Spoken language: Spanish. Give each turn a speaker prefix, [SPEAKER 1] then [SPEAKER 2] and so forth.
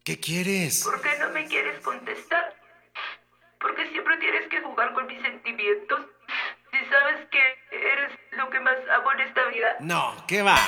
[SPEAKER 1] ¿Qué quieres?
[SPEAKER 2] ¿Por qué no me quieres contestar? Porque siempre tienes que jugar con mis sentimientos. Si sabes que eres lo que más amo en esta vida.
[SPEAKER 1] No, ¿qué va?